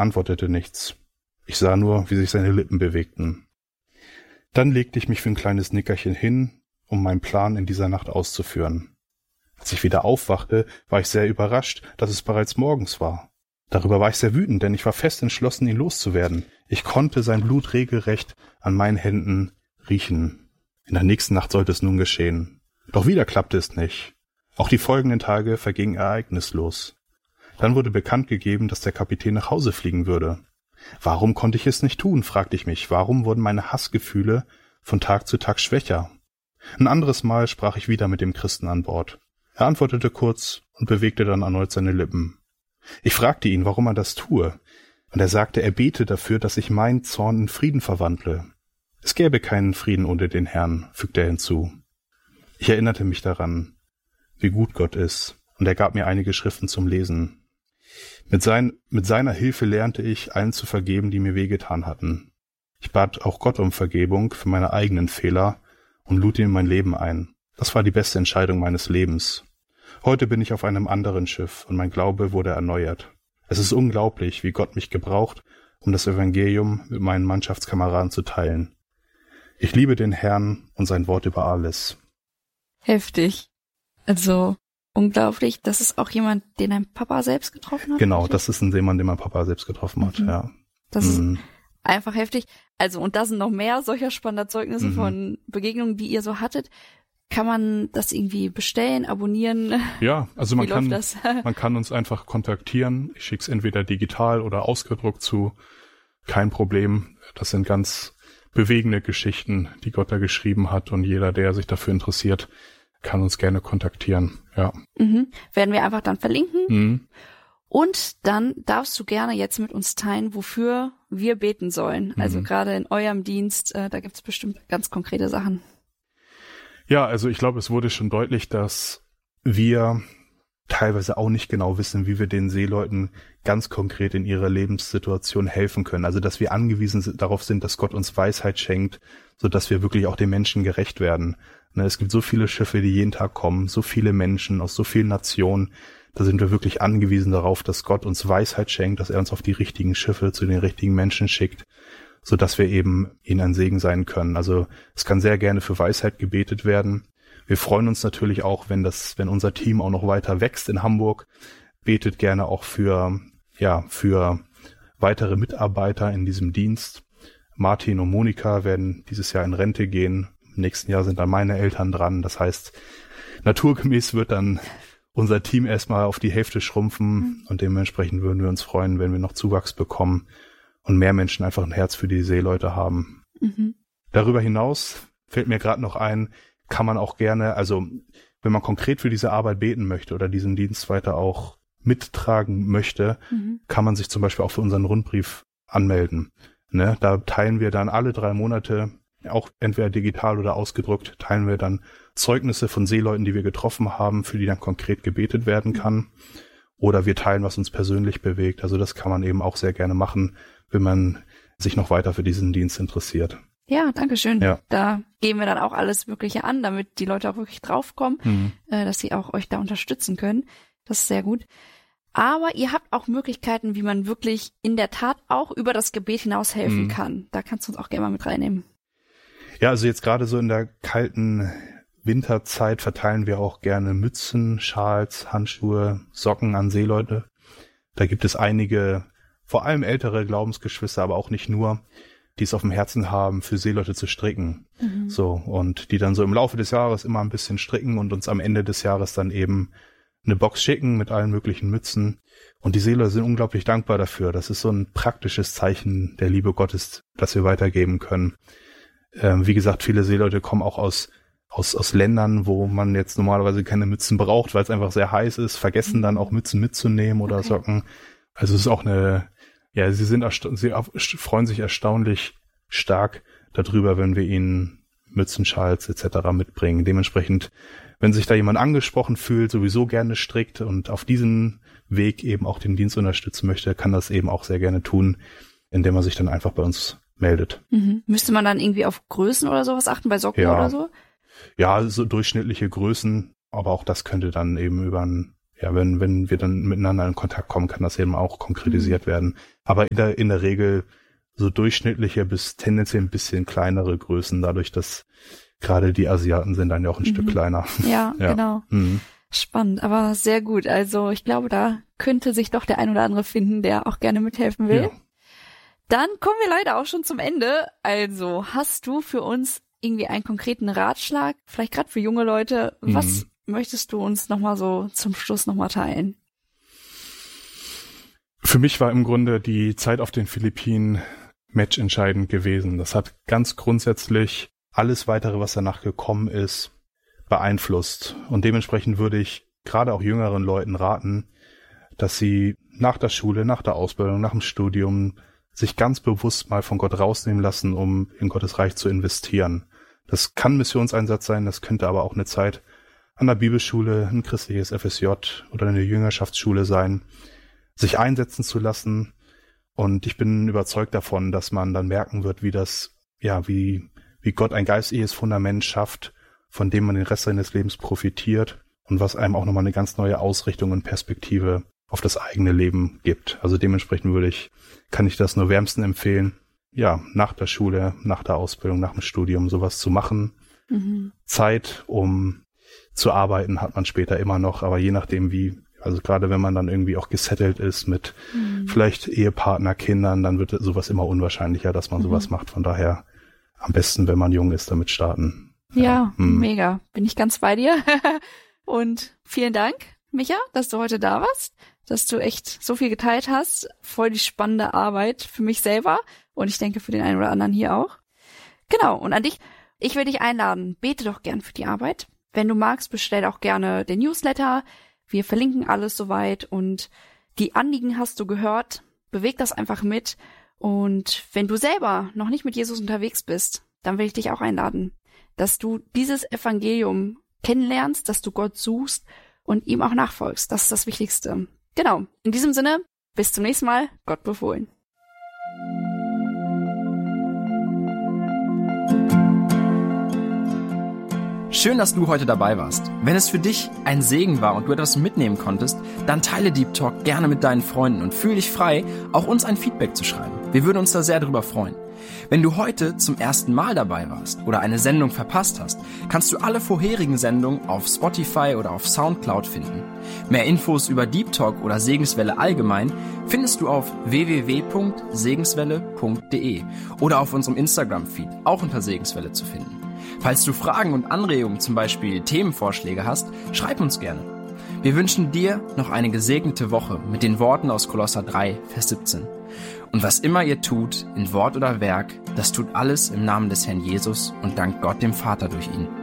antwortete nichts. Ich sah nur, wie sich seine Lippen bewegten. Dann legte ich mich für ein kleines Nickerchen hin, um meinen Plan in dieser Nacht auszuführen. Als ich wieder aufwachte, war ich sehr überrascht, dass es bereits morgens war. Darüber war ich sehr wütend, denn ich war fest entschlossen, ihn loszuwerden. Ich konnte sein Blut regelrecht an meinen Händen riechen. In der nächsten Nacht sollte es nun geschehen. Doch wieder klappte es nicht. Auch die folgenden Tage vergingen ereignislos. Dann wurde bekannt gegeben, dass der Kapitän nach Hause fliegen würde. Warum konnte ich es nicht tun, fragte ich mich. Warum wurden meine Hassgefühle von Tag zu Tag schwächer? Ein anderes Mal sprach ich wieder mit dem Christen an Bord. Er antwortete kurz und bewegte dann erneut seine Lippen. Ich fragte ihn, warum er das tue, und er sagte, er bete dafür, dass ich meinen Zorn in Frieden verwandle. Es gäbe keinen Frieden ohne den Herrn, fügte er hinzu. Ich erinnerte mich daran, wie gut Gott ist, und er gab mir einige Schriften zum Lesen. Mit seiner Hilfe lernte ich, allen zu vergeben, die mir wehgetan hatten. Ich bat auch Gott um Vergebung für meine eigenen Fehler und lud ihn in mein Leben ein. Das war die beste Entscheidung meines Lebens. Heute bin ich auf einem anderen Schiff und mein Glaube wurde erneuert. Es ist unglaublich, wie Gott mich gebraucht, um das Evangelium mit meinen Mannschaftskameraden zu teilen. Ich liebe den Herrn und sein Wort über alles. Heftig. Also unglaublich. Das ist auch jemand, den dein Papa selbst getroffen hat? Genau, das ist jemand, den mein Papa selbst getroffen hat, ja. Das ist einfach heftig. Also, und da sind noch mehr solcher spannender Zeugnisse von Begegnungen, die ihr so hattet. Kann man das irgendwie bestellen, abonnieren? Ja, also man kann uns einfach kontaktieren. Ich schicke es entweder digital oder ausgedruckt zu. Kein Problem. Das sind ganz bewegende Geschichten, die Gott da geschrieben hat. Und jeder, der sich dafür interessiert, kann uns gerne kontaktieren. Ja. Werden wir einfach dann verlinken. Und dann darfst du gerne jetzt mit uns teilen, wofür wir beten sollen. Also gerade in eurem Dienst, da gibt's bestimmt ganz konkrete Sachen. Ja, also ich glaube, es wurde schon deutlich, dass wir teilweise auch nicht genau wissen, wie wir den Seeleuten ganz konkret in ihrer Lebenssituation helfen können. Also dass wir angewiesen darauf sind, dass Gott uns Weisheit schenkt, sodass wir wirklich auch den Menschen gerecht werden. Es gibt so viele Schiffe, die jeden Tag kommen, so viele Menschen aus so vielen Nationen. Da sind wir wirklich angewiesen darauf, dass Gott uns Weisheit schenkt, dass er uns auf die richtigen Schiffe zu den richtigen Menschen schickt, sodass wir eben ihnen ein Segen sein können. Also es kann sehr gerne für Weisheit gebetet werden. Wir freuen uns natürlich auch, wenn unser Team auch noch weiter wächst in Hamburg. Betet gerne auch für weitere Mitarbeiter in diesem Dienst. Martin und Monika werden dieses Jahr in Rente gehen. Im nächsten Jahr sind dann meine Eltern dran. Das heißt, naturgemäß wird dann unser Team erstmal auf die Hälfte schrumpfen und dementsprechend würden wir uns freuen, wenn wir noch Zuwachs bekommen und mehr Menschen einfach ein Herz für die Seeleute haben. Darüber hinaus fällt mir gerade noch ein, kann man auch gerne, also wenn man konkret für diese Arbeit beten möchte oder diesen Dienst weiter auch mittragen möchte, kann man sich zum Beispiel auch für unseren Rundbrief anmelden. Ne? Da teilen wir dann alle 3 Monate, auch entweder digital oder ausgedruckt, teilen wir dann Zeugnisse von Seeleuten, die wir getroffen haben, für die dann konkret gebetet werden kann. Oder wir teilen, was uns persönlich bewegt. Also das kann man eben auch sehr gerne machen, wenn man sich noch weiter für diesen Dienst interessiert. Ja, danke schön. Ja. Da geben wir dann auch alles Mögliche an, damit die Leute auch wirklich draufkommen, dass sie auch euch da unterstützen können. Das ist sehr gut. Aber ihr habt auch Möglichkeiten, wie man wirklich in der Tat auch über das Gebet hinaus helfen kann. Da kannst du uns auch gerne mal mit reinnehmen. Ja, also jetzt gerade so in der kalten Winterzeit verteilen wir auch gerne Mützen, Schals, Handschuhe, Socken an Seeleute. Da gibt es einige, vor allem ältere Glaubensgeschwister, aber auch nicht nur, die es auf dem Herzen haben, für Seeleute zu stricken. So, und die dann so im Laufe des Jahres immer ein bisschen stricken und uns am Ende des Jahres dann eben eine Box schicken mit allen möglichen Mützen. Und die Seeleute sind unglaublich dankbar dafür. Das ist so ein praktisches Zeichen der Liebe Gottes, das wir weitergeben können. Wie gesagt, viele Seeleute kommen auch aus Ländern, wo man jetzt normalerweise keine Mützen braucht, weil es einfach sehr heiß ist, vergessen dann auch Mützen mitzunehmen oder Socken. Also es ist auch sie freuen sich erstaunlich stark darüber, wenn wir ihnen Mützen, Schals etc. mitbringen. Dementsprechend, wenn sich da jemand angesprochen fühlt, sowieso gerne strickt und auf diesem Weg eben auch den Dienst unterstützen möchte, kann das eben auch sehr gerne tun, indem er sich dann einfach bei uns meldet. Müsste man dann irgendwie auf Größen oder sowas achten, bei Socken oder so? Ja, so durchschnittliche Größen, aber auch das könnte dann eben über ein ja, wenn wir dann miteinander in Kontakt kommen, kann das eben auch konkretisiert werden. Aber in der Regel so durchschnittliche bis tendenziell ein bisschen kleinere Größen, dadurch, dass gerade die Asiaten sind dann ja auch ein Stück kleiner. Ja, genau. Spannend, aber sehr gut. Also ich glaube, da könnte sich doch der ein oder andere finden, der auch gerne mithelfen will. Ja. Dann kommen wir leider auch schon zum Ende. Also hast du für uns irgendwie einen konkreten Ratschlag, vielleicht gerade für junge Leute? Was möchtest du uns nochmal so zum Schluss nochmal teilen? Für mich war im Grunde die Zeit auf den Philippinen matchentscheidend gewesen. Das hat ganz grundsätzlich alles weitere, was danach gekommen ist, beeinflusst. Und dementsprechend würde ich gerade auch jüngeren Leuten raten, dass sie nach der Schule, nach der Ausbildung, nach dem Studium sich ganz bewusst mal von Gott rausnehmen lassen, um in Gottes Reich zu investieren. Das kann Missionseinsatz sein, das könnte aber auch eine Zeit an der Bibelschule, ein christliches FSJ oder eine Jüngerschaftsschule sein, sich einsetzen zu lassen. Und ich bin überzeugt davon, dass man dann merken wird, wie Gott ein geistliches Fundament schafft, von dem man den Rest seines Lebens profitiert und was einem auch nochmal eine ganz neue Ausrichtung und Perspektive auf das eigene Leben gibt. Also dementsprechend kann ich das nur wärmsten empfehlen, ja, nach der Schule, nach der Ausbildung, nach dem Studium sowas zu machen. Zeit, um zu arbeiten, hat man später immer noch, aber je nachdem also gerade wenn man dann irgendwie auch gesettelt ist mit vielleicht Ehepartner, Kindern, dann wird sowas immer unwahrscheinlicher, dass man sowas macht. Von daher am besten, wenn man jung ist, damit starten. Ja, mega. Bin ich ganz bei dir. Und vielen Dank, Micha, dass du heute da warst, dass du echt so viel geteilt hast. Voll die spannende Arbeit für mich selber und ich denke für den einen oder anderen hier auch. Genau, und an dich, ich will dich einladen, bete doch gern für die Arbeit. Wenn du magst, bestell auch gerne den Newsletter. Wir verlinken alles soweit und die Anliegen hast du gehört. Beweg das einfach mit. Und wenn du selber noch nicht mit Jesus unterwegs bist, dann will ich dich auch einladen, dass du dieses Evangelium kennenlernst, dass du Gott suchst und ihm auch nachfolgst. Das ist das Wichtigste. Genau. In diesem Sinne, bis zum nächsten Mal. Gott befohlen. Schön, dass du heute dabei warst. Wenn es für dich ein Segen war und du etwas mitnehmen konntest, dann teile Deep Talk gerne mit deinen Freunden und fühl dich frei, auch uns ein Feedback zu schreiben. Wir würden uns da sehr drüber freuen. Wenn du heute zum ersten Mal dabei warst oder eine Sendung verpasst hast, kannst du alle vorherigen Sendungen auf Spotify oder auf Soundcloud finden. Mehr Infos über Deep Talk oder Segenswelle allgemein findest du auf www.segenswelle.de oder auf unserem Instagram-Feed, auch unter Segenswelle zu finden. Falls du Fragen und Anregungen, zum Beispiel Themenvorschläge hast, schreib uns gerne. Wir wünschen dir noch eine gesegnete Woche mit den Worten aus Kolosser 3, Vers 17. Und was immer ihr tut, in Wort oder Werk, das tut alles im Namen des Herrn Jesus und dankt Gott dem Vater durch ihn.